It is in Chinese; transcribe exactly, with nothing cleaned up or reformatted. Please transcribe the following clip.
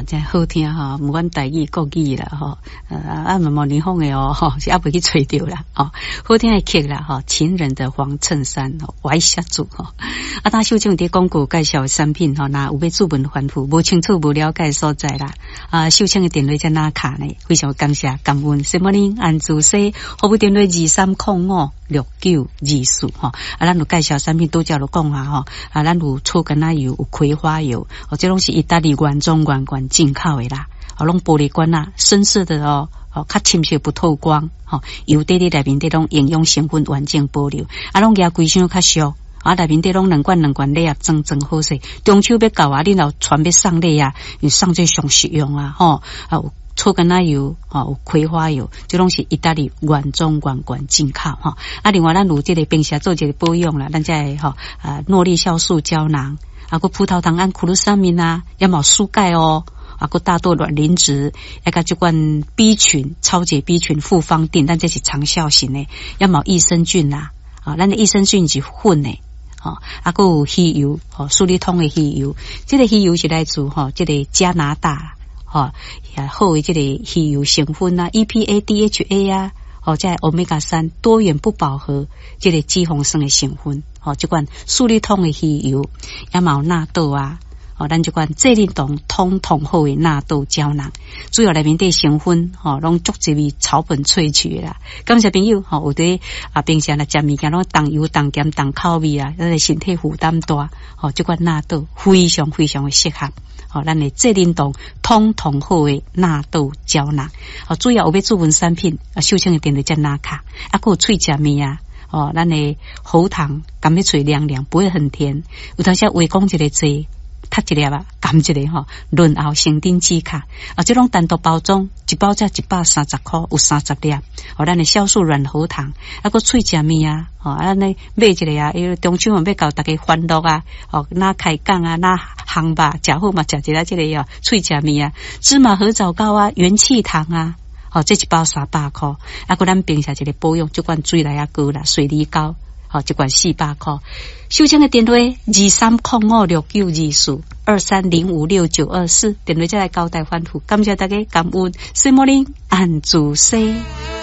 真好听哈，不管台语国语啦哈，呃啊毛毛年风的哦哈，是也不去吹掉啦哦，好听的曲啦哈，情人的黄衬衫哦，歪下组哈，啊，他秀清伫广告介绍产品哈，那有要注文反复，无清楚无了解所在啦，啊，秀清的电话在哪卡呢？非常感谢感恩，什么呢？按住说，服务电话二三零五六九二四哈，啊，咱有介绍产品都叫了讲啊哈，啊，咱有醋橄榄油，有葵花油，哦，这拢是意大利原装原罐进口的啦，哦，拢玻璃罐啊，深色的哦，哦，较深色不透光，哦，油底底内面这种营养成分完整保留，啊，拢压规箱较俗，啊，内面这种两罐两罐礼盒装装好势，中秋要到啊，恁老传要送礼啊，有送最上实用啊，吼，啊有醋橄榄油，哦，有葵花油，这拢是意大利原装原罐进口哈。啊，另外咱有这个平时做一个保养啦，咱在吼啊诺丽酵素胶囊，啊个葡萄糖胺库鲁沙明啊，也冇疏钙哦，啊个大豆卵磷脂，也个这款 B 群超解 B 群复方定，但这是长效型的，也冇益生菌啦，啊，咱的益生菌是混的。哦，啊，个有鱼油，哦，苏利通的鱼油，这个鱼油是来自吼，这个加拿大。哦，也好的这个鱼油成分啊 ，E P A D H A 啊，哦，在欧米伽三多元不饱和这个脂肪酸的成分，哦，这款素利通的鱼油，也冇纳豆啊，哦，咱这款这类动通通好的纳豆胶囊，主要内面的成分，哦，拢足侪味草本萃取啦。感谢朋友，哦，有的啊，平常来食物件拢重油、重咸、重口味啊，咱的身体负担大，哦，这款纳豆非常非常的适合。哦，咱的这灵动通通好的纳豆胶囊，哦，主要有要注文产品，啊，秀清的电话在哪卡，啊，还有脆食面啊，哦，咱的喉糖，甘要脆凉凉，不会很甜，有当时话讲一个字。它一粒啊，含一个吼，润喉生丁止卡啊，这种单独包装，一包才一百三十块，有三十粒。哦，咱的酵素软喉糖，啊个脆食面啊，哦，啊咱买一个啊，因为中秋嘛要搞大家欢乐啊，哦，那开讲啊，那烘吧，食好嘛，食一个这个啊，脆食面啊，芝麻合枣糕啊，元气糖啊，哦，这一包三百块，啊个咱平时一个保养，这款水来啊膏啦，水梨膏。好，这款四百块。秀清的电话二三零五六九二四二三零五六九二四，电话再来交代反复。感谢大家感恩，什么呢？按住西。